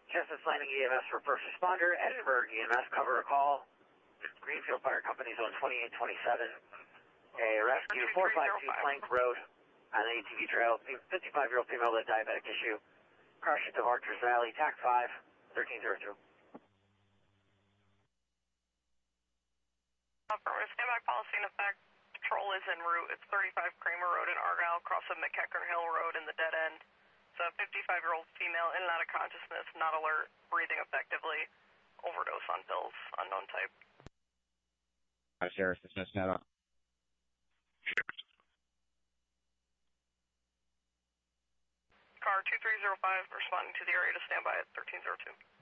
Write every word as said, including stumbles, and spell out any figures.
Chestnut Landing E M S for first responder. Edinburgh E M S cover a call. Greenfield Fire Company zone twenty-eight twenty-seven. A rescue four five two Plank Road on the A T V trail. fifty-five-year-old female with diabetic issue. Crash into Archers Valley. T A C five, thirteen oh two. Standby policy in effect. Patrol is en route. It's thirty-five Kramer Road in Argyle, crossing McEachern Hill Road in the dead end. It's a fifty-five-year-old female in and out of consciousness, not alert, breathing effectively, overdose on pills, unknown type. Uh, Sheriff, dismiss net on. Car two three zero five responding to the area to standby at thirteen oh two.